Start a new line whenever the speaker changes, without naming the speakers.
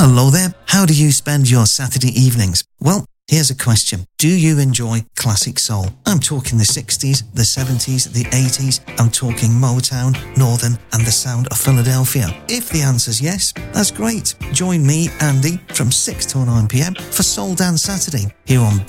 Hello there. How do you spend your Saturday evenings? Well, here's a question. Do you enjoy classic soul? I'm talking the 60s, the 70s, the 80s. I'm talking Motown, Northern and the sound of Philadelphia. If the answer's yes, that's great. Join me, Andy, from 6 till 9 p.m. for Soul Dance Saturday here on